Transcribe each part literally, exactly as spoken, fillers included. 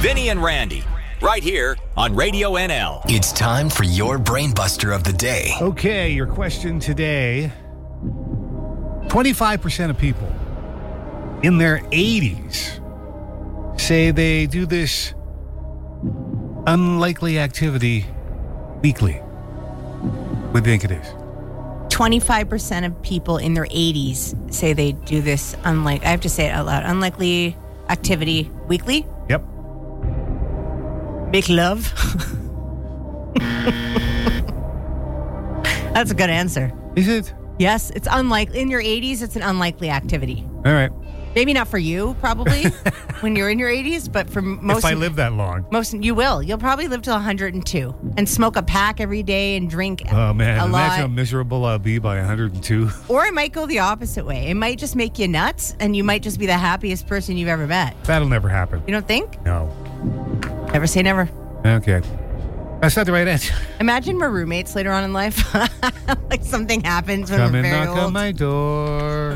Vinny and Randy, right here on Radio N L. It's time for your Brainbuster of the day. Okay, your question today. twenty-five percent of people in their eighties say they do this unlikely activity weekly. What do you think it is? twenty-five percent of people in their eighties say they do this unlike, I have to say it out loud, unlikely activity weekly. Yep. Make love. That's a good answer. Is it? Yes, it's unlikely. In your eighties, it's an unlikely activity. All right. Maybe not for you, probably, when you're in your eighties, but for most... If I live that long. Most, you will. You'll probably live till one hundred two and smoke a pack every day and drink Oh, man. a Imagine lot. how miserable I'll be by one hundred two. Or it might go the opposite way. It might just make you nuts, and you might just be the happiest person you've ever met. That'll never happen. You don't think? No. Never say never. Okay. That's not the right answer. Imagine we're roommates later on in life. Like something happens when Come we're and very knock old. on my door.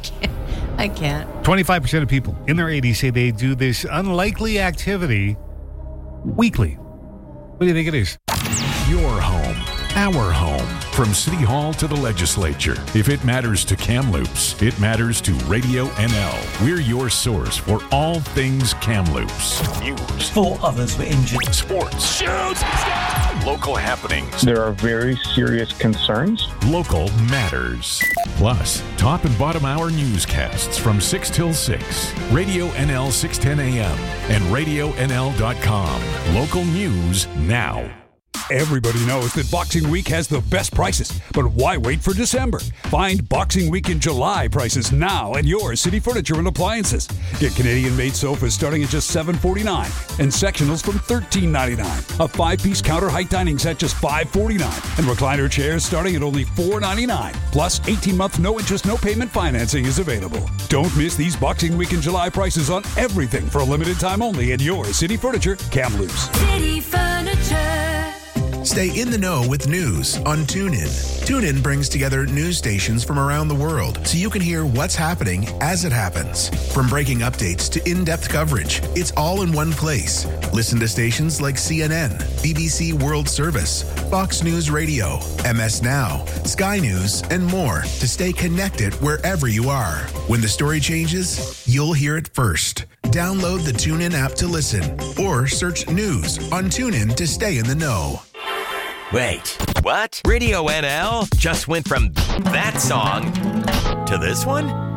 I can't. twenty-five percent of people in their eighties say they do this unlikely activity weekly. What do you think it is? Your home, our home. From City Hall to the legislature. If it matters to Kamloops, it matters to Radio N L. We're your source for all things Kamloops. News. Four others were injured. Sports. Shoots! Local happenings. There are very serious concerns. Local matters. Plus, top and bottom hour newscasts from six till six. Radio N L six ten A M and radio N L dot com. Local news now. Everybody knows that Boxing Week has the best prices, but why wait for December? Find Boxing Week in July prices now at your City Furniture and Appliances. Get Canadian-made sofas starting at just seven forty-nine and sectionals from thirteen ninety-nine. A five-piece counter height dining set just five forty-nine and recliner chairs starting at only four ninety-nine. Plus, eighteen-month no-interest, no-payment financing is available. Don't miss these Boxing Week in July prices on everything for a limited time only at your City Furniture, Kamloops. City Furniture. Stay in the know with news on TuneIn. TuneIn brings together news stations from around the world so you can hear what's happening as it happens. From breaking updates to in-depth coverage, it's all in one place. Listen to stations like C N N, B B C World Service, Fox News Radio, M S Now, Sky News, and more to stay connected wherever you are. When the story changes, you'll hear it first. Download the TuneIn app to listen or search news on TuneIn to stay in the know. Wait, what? Radio N L just went from that song to this one?